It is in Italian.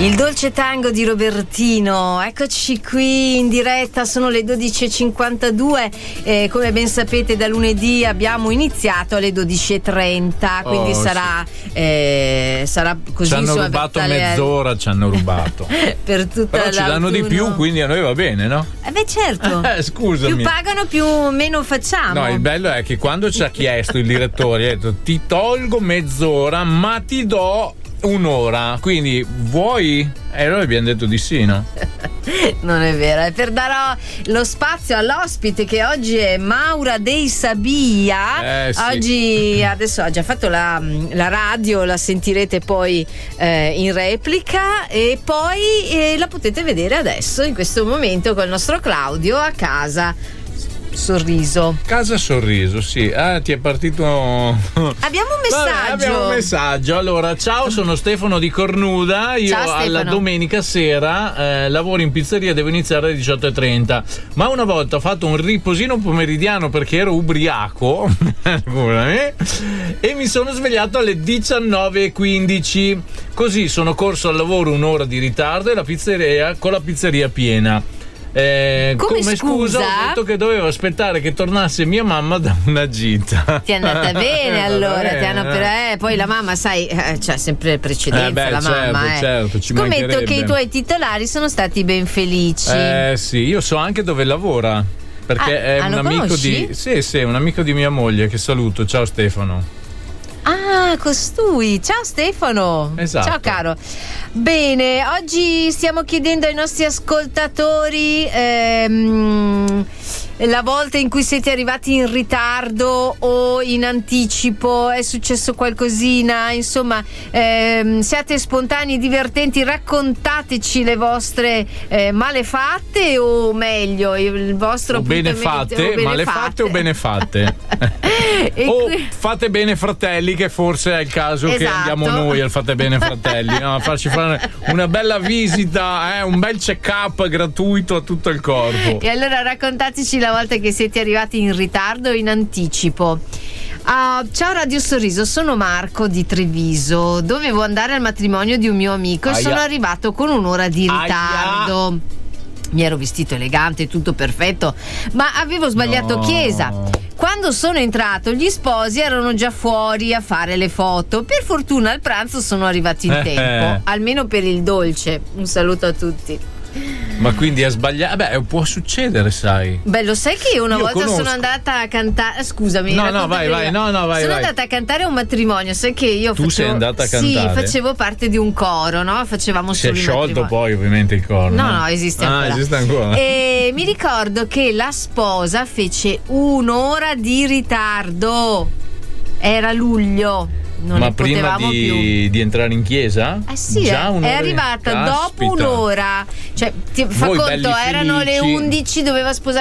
Il dolce tango di Robertino, eccoci qui in diretta, sono le 12.52, come ben sapete da lunedì abbiamo iniziato alle 12.30, quindi sarà così. Ci hanno rubato mezz'ora, ci hanno rubato. Per tutta Però ci danno di più, quindi a noi va bene, no? Beh certo, scusami. Più pagano più meno facciamo. No, il bello è che quando ci ha chiesto il direttore, ha detto ti tolgo mezz'ora ma ti do un'ora, quindi vuoi? E noi abbiamo detto di sì, no? Non è vero, è per dare lo spazio all'ospite che oggi è Maura Dei Sabia. Sì. Oggi ha già fatto la radio, la sentirete poi in replica e poi la potete vedere adesso in questo momento con il nostro Claudio a casa Sorriso. Casa Sorriso, sì. Ti è partito. Abbiamo un messaggio. Vabbè, abbiamo un messaggio. Allora, ciao, sono Stefano di Cornuda. Io alla domenica sera lavoro in pizzeria, devo iniziare alle 18.30. Ma una volta ho fatto un riposino pomeridiano perché ero ubriaco e mi sono svegliato alle 19.15. Così sono corso al lavoro un'ora di ritardo e la pizzeria con la pizzeria piena. Come scusa ho detto che dovevo aspettare che tornasse mia mamma da una gita. Ti è andata bene allora, poi la mamma sai c'ha sempre precedenza la mamma. Certo, ci scommetto che i tuoi titolari sono stati ben felici. Sì, io so anche dove lavora perché è un amico di un amico di mia moglie che saluto. Ciao Stefano. Ah, costui. Ciao Stefano. Esatto. Ciao caro. Bene, oggi stiamo chiedendo ai nostri ascoltatori la volta in cui siete arrivati in ritardo o in anticipo, è successo qualcosina, insomma, siate spontanei, divertenti, raccontateci le vostre malefatte o meglio il vostro benefatte, malefatte o benefatte. O fate bene fratelli, che forse è il caso che andiamo noi al Fate Bene Fratelli, no? A farci fare una bella visita, un bel check-up gratuito a tutto il corpo. E allora raccontateci la volta che siete arrivati in ritardo o in anticipo. Ciao Radio Sorriso, sono Marco di Treviso, dovevo andare al matrimonio di un mio amico e sono arrivato con un'ora di ritardo. Mi ero vestito elegante, tutto perfetto, ma avevo sbagliato chiesa. Quando sono entrato gli sposi erano già fuori a fare le foto. Per fortuna al pranzo sono arrivati in tempo, almeno per il dolce. Un saluto a tutti. Ma quindi ha sbagliato? Beh, può succedere, sai. Beh, lo sai che io una volta sono andata a cantare. Scusami. Vai. Sono andata a cantare a un matrimonio. Sai che io sei andata a cantare? Sì, facevo parte di un coro, no? Facevamo solo. Si è sciolto poi, ovviamente, il coro. No, esiste ancora. Esiste ancora. E mi ricordo che la sposa fece un'ora di ritardo. Era luglio. Ma prima di entrare in chiesa? Sì, è arrivata dopo un'ora. Cioè, fa conto, erano le 11, doveva sposare